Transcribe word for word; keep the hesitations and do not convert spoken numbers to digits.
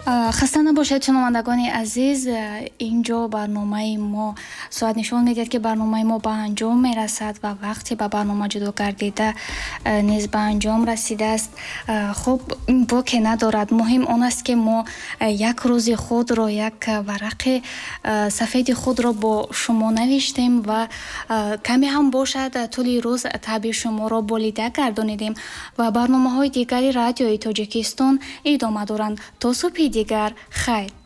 хаста набошед шунавандагони азиз, инҷо барномаи мо соат нишон медиҳад ки барномаи мо ба анҷом мерасад ва вақте ба барнома ҷудо гардида низ ба анҷом расидааст. хуб боке надорад, муҳим он аст ки мо як рӯзи худро, як варақи сафеди худро бо шумо навиштем ва каме ҳам бошад тӯли рӯз таби шуморо болида гардонидем ва барномаҳои дигари радиои Тоҷикистон идома доранд. То субҳи дигар хайр.